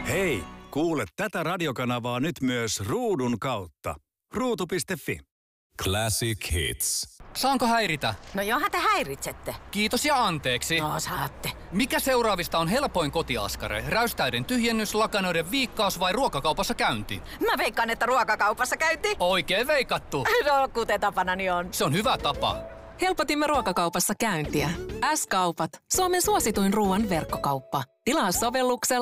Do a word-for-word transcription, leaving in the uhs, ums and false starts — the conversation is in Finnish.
Hei, kuule tätä radiokanavaa nyt myös ruudun kautta. ruutu piste fi. Classic Hits. Saanko häiritä? No johan te häiritsette. Kiitos ja anteeksi. No saatte. Mikä seuraavista on helpoin kotiaskare? Räystäiden tyhjennys, lakanoiden viikkaus vai ruokakaupassa käynti? Mä veikkaan, että ruokakaupassa käynti. Oikein veikattu. No kuten tapanani on. Se on hyvä tapa. Helpotimme ruokakaupassa käyntiä. S-kaupat. Suomen suosituin ruoan verkkokauppa. Tilaa sovelluksella